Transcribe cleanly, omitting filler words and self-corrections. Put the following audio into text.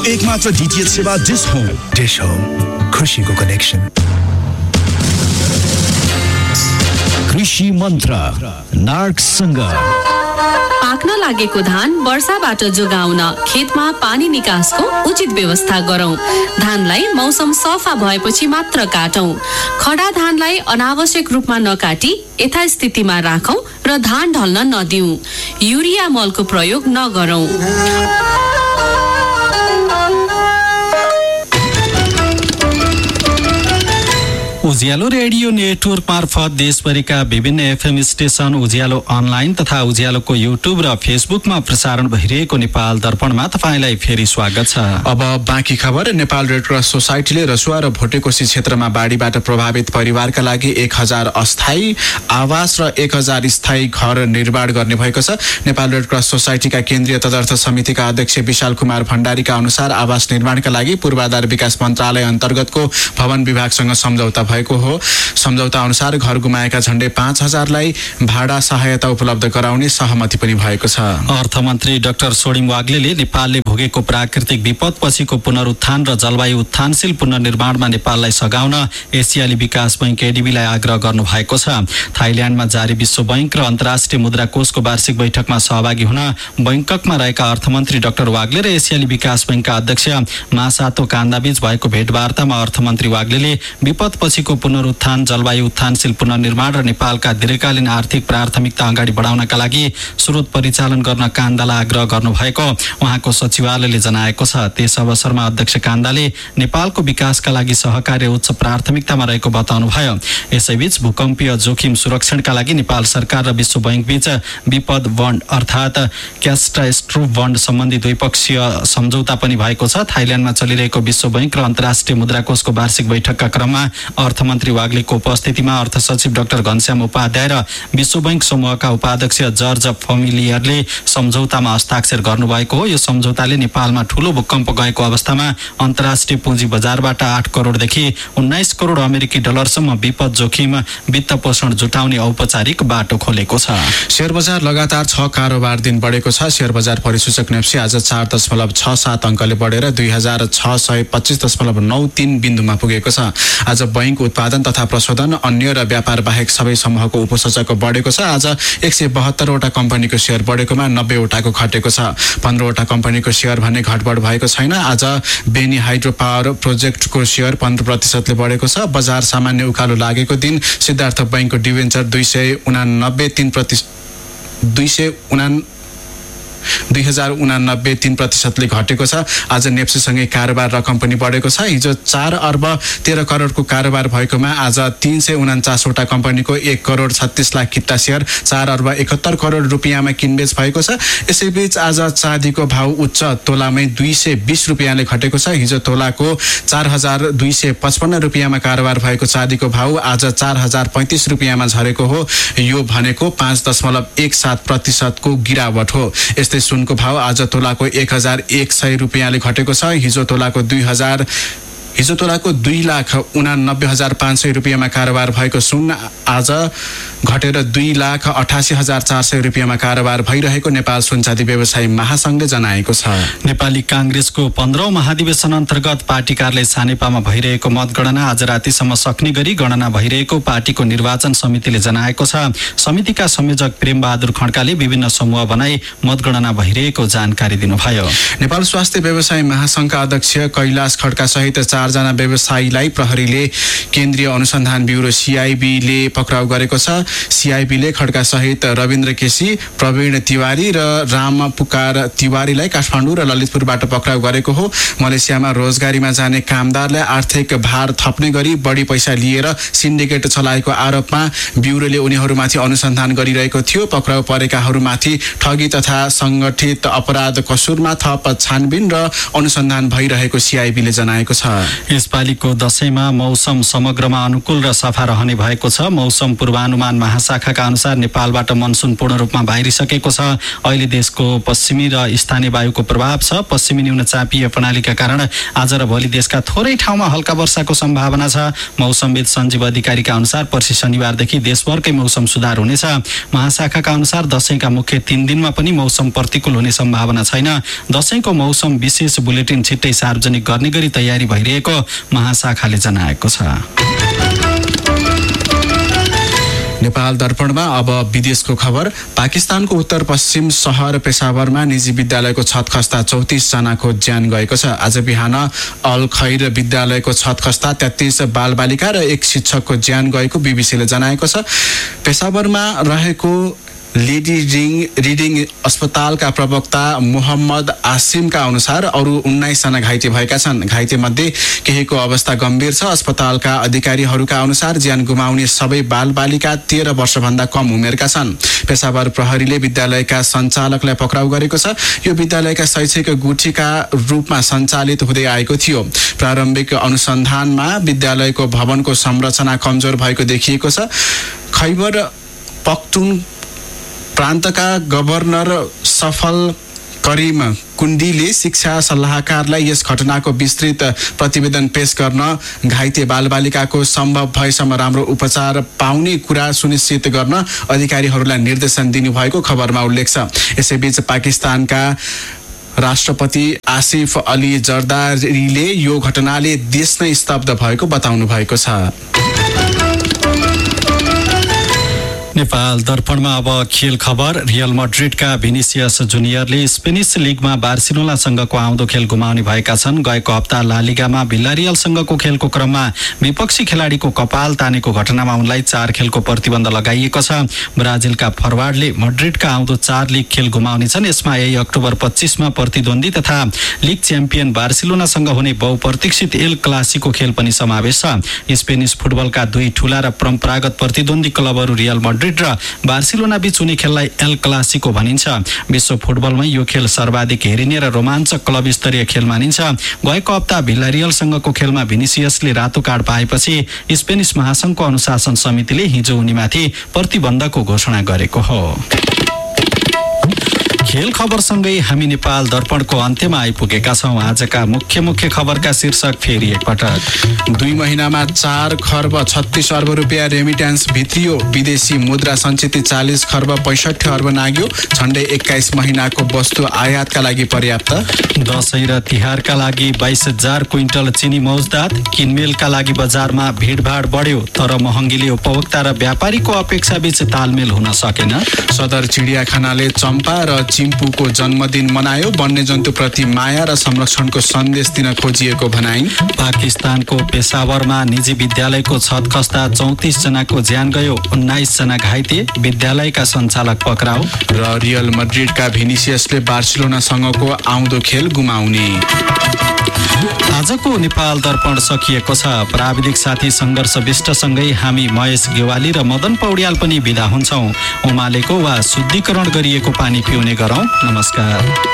एकमात्र डीटीएच सेवा dish home. Dish home, खुशीको कनेक्सन। कृषि मन्त्र नार्कसँग। पाक्न लागेको धान वर्षाबाट जोगाउन खेतमा पानी निकासको उचित व्यवस्था गरौं। धानलाई मौसम सफा भएपछि मात्र काटौं। खडा धानलाई अनावश्यक रूपमा नकाटी यथास्थितिमा राखौं र धान ढल्न नदिऊ। युरिया मलको प्रयोग नगरौं। उज्यालो रेडियो नेटवर्क मार्फत देशभरिका विभिन्न एफएम स्टेशन, उज्यालो अनलाइन तथा उज्यालोको युट्युब र फेसबुकमा प्रसारण भइरहेको नेपाल दर्पणमा तपाईलाई फेरि स्वागत छ। अब बाँकी खबर। नेपाल रेड क्रस सोसाइटीले रसुवा र भोटेकोशी क्षेत्रमा बाढीबाट प्रभावित परिवारका लागि 1000 अस्थायी आवास र 1000 स्थायी घर निर्माण गर्ने भएको छ। नेपाल रेड क्रस सोसाइटीका केन्द्रीय तदर्थ समितिका अध्यक्ष विशाल कुमार भण्डारीका अनुसार आवास निर्माणका लागि पूर्वाधार विकास मन्त्रालय अन्तर्गतको भवन विभागसँग सम्झौता भएको हो। सम्झौता अनुसार घर गुमाएका झण्डै 5000लाई भाडा सहायता उपलब्ध गराउने सहमति पनि भएको छ। अर्थमन्त्री डाक्टर सोडिम वाग्लेले नेपालले भोगेको प्राकृतिक विपदपछिको पुनरुत्थान र जलवायु उत्थानशील पुनर्निर्माणमा नेपाललाई सघाउन एसियाली विकास बैंक एडीबीलाई आग्रह गर्नु भएको छ। थाइल्याण्डमा जारी विश्व बैंक र अन्तर्राष्ट्रिय मुद्रा कोषको वार्षिक बैठकमा सहभागी हुन बैंककमा रहेका अर्थमन्त्री डाक्टर वाग्ले र एसियाली विकास बैंकका अध्यक्ष मासातो कान्दाबीच भएको भेटवार्तामा अर्थमन्त्री वाग्लेले विपदपछिको पुनरुत्थान, जलवायु उत्थानशील पुनर्निर्माण र नेपालका दीर्घकालीन आर्थिक प्राथमिकता अगाडि बढाउनका लागि स्रोत परिचालन गर्न कान्दालाई आग्रह गर्नुभएको उहाँको सचिवालयले जनाएको छ। त्यस अवसरमा अध्यक्ष कान्दाले नेपालको विकासका लागि सहकार्य उच्च प्राथमिकतामा रहेको बताउनुभयो। यसैबीच भूकम्पीय जोखिम सुरक्षणका लागि नेपाल सरकार र विश्व बैंक बीच विपद बन्ड अर्थात् क्याटास्ट्रोफ बन्ड सम्बन्धी द्विपक्षीय सम्झौता पनि भएको छ। थाइल्याण्डमा चलिरहेको विश्व बैंक र अन्तर्राष्ट्रिय मुद्रा कोषको वार्षिक बैठकका क्रममा अर्थमन्त्री वाग्लेको उपस्थितिमा अर्थ सचिव डाक्टर घनश्याम उपाध्याय र विश्व बैंक समूहका उपाध्यक्ष जर्ज फमिलियरले सम्झौतामा हस्ताक्षर गर्नुभएको हो। यो सम्झौताले नेपालमा ठूलो भूकम्प गएको अवस्थामा अन्तर्राष्ट्रिय पुँजी बजारबाट 8 करोडदेखि 19 करोड अमेरिकी डलरसम्म विपद जोखिम वित्त पोषण जुटाउने औपचारिक बाटो खोलेको छ। शेयर बजार लगातार 6 कारोबार दिन बढेको छ। शेयर बजार परिसूचक नेप्सी आज 4.67 अङ्कले बढेर 2625.93 बिन्दुमा पुगेको छ। आज बैंक, उत्पादन तथा प्रशोधन, अन्य र व्यापार बाहेक सबै समूहको उपसूचक बढेको छ। आज 172 वटा कम्पनीको शेयर बढेकोमा 90 वटाको घटेको छ। 15 वटा कम्पनीको शेयर भने घटबढ भएको छैन। आज बेनी हाइड्रो पावर प्रोजेक्टको शेयर 15% ले बढेको छ। बजार सामान्य उकालो लागेको दिन सिद्धार्थ बैंकको डिभेन्चर 2089 ले घटेको छ। आज नेप्सीसँगै कारोबार रकम पनि बढेको छ। हिजो 4 अर्ब 13 करोडको कारोबार भएकोमा आज 349 वटा कम्पनीको 1 करोड 36 लाख किता शेयर 4 अर्ब 71 करोड रुपियाँमा किनबेच भएको छ। यसैबीच आज चाँदीको भाव उच्च, तोलामै 220 रुपियाँले घटेको छ। हिजो तोलाको 4255 रुपियाँमा कारोबार भएको चाँदीको भाव आज 4035 रुपियाँमा झरेको हो। यो भनेको 5.17% को गिरावट हो। यस्तै सुनको भाव आज तोलाको 1100 रुपियाँले घटेको छ। हिजो तोलाको 2,89,500 रुपियाँमा कारोबार भएको सुन आज घटेर 2,88,400 रुपियाँमा कारोबार भइरहेको नेपाल सुनचाँदी व्यवसायी महासंघले जनाएको छ। नेपाली कांग्रेसको 15औं महाधिवेशन अन्तर्गत पार्टी कार्यालय छानेपामा भइरहेको मतगणना आज रातिसम्म सक्ने गरी गणना भइरहेको पार्टीको निर्वाचन समितिले जनाएको छ। समितिका संयोजक प्रेमबहादुर खड्काले विभिन्न समूह बनाई मतगणना भइरहेको जानकारी दिनुभयो। नेपाल स्वास्थ्य व्यवसायी महासंघका अध्यक्ष कैलाश खड्का सहित 4 जना व्यवसायीलाई प्रहरीले केन्द्रीय अनुसन्धान ब्युरो सीआईबीले पक्राउ गरेको छ। सीआईबीले खड्का सहित रविन्द्र केसी, प्रवीण तिवारी र राम पुकार तिवारीलाई काठमाडौँ र ललितपुरबाट पक्राउ गरेको हो। मलेसियामा रोजगारीमा जाने कामदारलाई आर्थिक भार थप्ने गरी बढी पैसा लिएर सिन्डिकेट चलाएको आरोपमा ब्युरोले उनीहरूमाथि अनुसन्धान गरिरहेको थियो। पक्राउ परेकाहरूमाथि ठगी तथा संगठित अपराध कसुरमा थप छानबिन र अनुसन्धान भइरहेको सीआईबीले जनाएको छ। यसपालिको दशैंमा मौसम समग्रमा अनुकूल र सफा रहने भएको छ। मौसम पूर्वानुमान विज्ञान महाशाखाका अनुसार नेपालबाट मनसुन पूर्ण रूपमा बाहिरिसकेको छ। अहिले देशको पश्चिमी र स्थानीय वायुको प्रभाव छ। पश्चिमी न्यूनचापीय प्रणालीका कारण आज र भोलि देशका थोरै ठाउँमा हल्का वर्षाको सम्भावना छ। मौसमविद सञ्जीव अधिकारीका अनुसार पर्सि शनिबारदेखि देशभरकै मौसम सुधार हुनेछ। महाशाखाका अनुसार दशैंका मुख्य 3 दिनमा पनि मौसम प्रतिकूल हुने सम्भावना छैन। दशैंको मौसम विशेष बुलेटिन छिट्टै सार्वजनिक गर्ने गरी तयारी भइरहेको महाशाखाले जनाएको छ। नेपाल दर्पणमा अब विदेशको खबर। पाकिस्तानको उत्तर पश्चिम शहर पेशावरमा निजी विद्यालयको छत खस्दा 34 जनाको ज्यान गएको छ। आज बिहान अल खैर विद्यालयको छत खस्दा 33 बालबालिका र 1 शिक्षकको ज्यान गएको बीबीसीले जनाएको छ। पेशावरमा रहेको लेडी रिडिङ अस्पतालका प्रवक्ता मोहम्मद आसिमका अनुसार अरू 19 जना घाइते भएका छन्। घाइते मध्ये केहीको अवस्था गम्भीर छ। अस्पतालका अधिकारीहरूका अनुसार ज्यान गुमाउने सबै बालबालिका 13 वर्षभन्दा कम उमेरका छन्। पेशावर प्रहरीले विद्यालयका सञ्चालकलाई पक्राउ गरेको छ। यो विद्यालयका शैक्षिक गुठीका रूपमा सञ्चालित हुँदै आएको थियो। प्रारम्भिक अनुसन्धानमा विद्यालयको भवनको संरचना कमजोर भएको देखिएको छ। खैबर पख्तुन प्रान्तका गभर्नर सफल करिम कुण्डीले शिक्षा सल्लाहकारलाई यस घटनाको विस्तृत प्रतिवेदन पेश गर्न, घाइते बालबालिकाको सम्भव भएसम्म राम्रो उपचार पाउने कुरा सुनिश्चित गर्न अधिकारीहरूलाई निर्देशन दिनुभएको खबरमा उल्लेख छ। यसैबीच पाकिस्तानका राष्ट्रपति आसिफ अली जरदारीले यो घटनाले देश नै स्तब्ध भएको बताउनु भएको छ। नेपाल दर्पणमा अब खेल खबर। रियल मड्रिडका भिनिसियस जुनियरले स्पेनिस लिगमा बार्सिलोनासँगको आउँदो खेल गुमाउने भएका छन्। गएको हप्ता ला लिगामा भिल्लारियलसँगको खेलको क्रममा विपक्षी खेलाडीको कपाल तानेको घटनामा उनलाई 4 खेलको प्रतिबन्ध लगाइएको छ। ब्राजिलका फरवार्डले मड्रिडका आउँदो 4 लिग खेल गुमाउनेछन्। यसमा यही अक्टोबर 25 मा प्रतिद्वन्दी तथा लिग च्याम्पियन बार्सिलोनासँग हुने बहुप्रतीक्षित एल क्लासिको खेल पनि समावेश छ। स्पेनिस फुटबलका 2 ठूला र परम्परागत प्रतिद्वन्दी क्लबहरू रियल मड्रिड र बार्सिलोना बीच हुने खेललाई एल क्लासिको भनिन्छ। विश्व फुटबलमा यो खेल सर्वाधिक हेरिने र रोमाञ्चक क्लब स्तरीय खेल मानिन्छ। गएको हप्ता भिल्लारियलसँगको खेलमा भिनिसियसले रातो कार्ड पाएपछि स्पेनिस महासंघको अनुशासन समितिले हिजो उनीमाथि प्रतिबन्धको घोषणा गरेको हो। खेल खबरसँगै हामी नेपाल दर्पणको अन्त्यमा आइपुगेका छौं। आजका मुख्य खबरका शीर्षक फेरि एकपटक। 2 महिनामा 4 खर्ब 36 अर्ब रुपियाँ रेमिट्यान्स भित्रियो। विदेशी मुद्रा सञ्चित 40 खर्ब 65 अर्ब नाग्यो। झण्डै 21 महिनाको वस्तु आयातका लागि पर्याप्त। दशैं र तिहारका लागि 22,000 क्विन्टल चिनी मौजदात। किनमेलका लागि बजारमा भिडभाड बढ्यो, तर महँगीले उपभोक्ता र व्यापारीको अपेक्षाबीच तालमेल हुन सकेन। सदर चिडियाखानाले चम्पा र चिम्पूको जन्मदिन मनायो। वन्यजन्तुप्रति माया र संरक्षणको सन्देश दिन खोजिएको भनाई। पाकिस्तानको पेशावरमा निजी विद्यालयको छत खस्दा 34 जनाको ज्यान गयो, 19 जना घाइते, विद्यालयका सञ्चालक पक्राउ। र रियल मड्रिडका भिनिसियसले बार्सिलोनासँगको आउँदो खेल गुमाउने। आजको नेपाल दर्पण सकिएको छ। प्राविधिक साथी संघर्ष विष्टसँगै हामी महेश गेवाली र मदन पौड्याल पनि बिदा हुन्छौं। उमालेको वा शुद्धिकरण गरिएको पानी पिउने गरौं। नमस्कार।